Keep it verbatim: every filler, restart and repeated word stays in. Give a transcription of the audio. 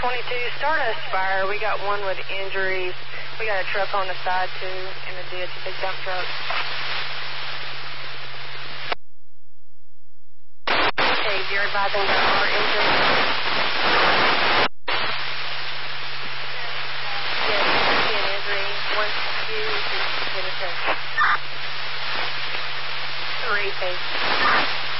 twenty-two, Stardust Fire. We got one with injuries. We got a truck on the side, too, in the ditch, a big dump truck. Okay, you're advising there are injuries. Yes, you see an injury. One Q is in a touch. Three, please.